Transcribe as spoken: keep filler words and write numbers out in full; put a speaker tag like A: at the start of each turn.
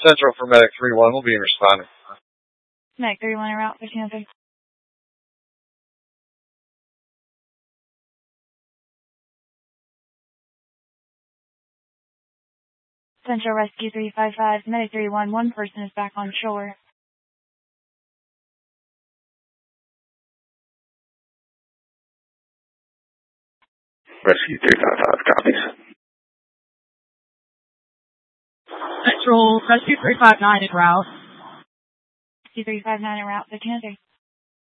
A: Central for Medic three one will be responding.
B: Medic three one en route, fifteen oh six. Central Rescue three five five, Medic three one, one person is back on shore.
C: Rescue three five five, copies.
D: Central, Rescue three five nine en route.
B: Rescue three five nine en route, fifteen oh six.